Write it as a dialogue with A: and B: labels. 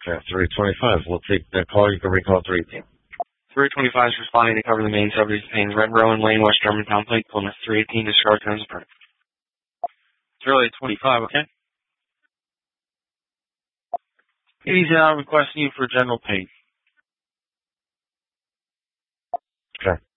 A: Okay, 325. We'll take that call. You can recall 318.
B: 325 is responding to cover the main subject pains. Red Rowan Lane, West Germantown, Plate, Plymouth. 318 discard terms of print.
C: 025, okay? He's requesting you for general pain.
A: Okay.